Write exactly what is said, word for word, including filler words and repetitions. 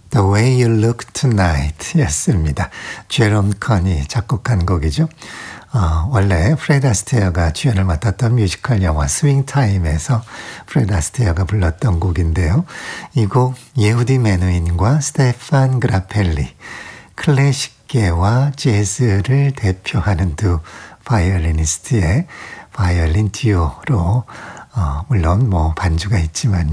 The Way You Look Tonight 였습니다. 제롬 컨이 작곡한 곡이죠. 어, 원래 프레드 아스테어가 주연을 맡았던 뮤지컬 영화 스윙 타임에서 프레드 아스테어가 불렀던 곡인데요. 이 곡 예후디 메누힌과 스테판 그라펠리, 클래식계와 재즈를 대표하는 두 바이올리니스트의 바이올린 듀오로 어, 물론 뭐 반주가 있지만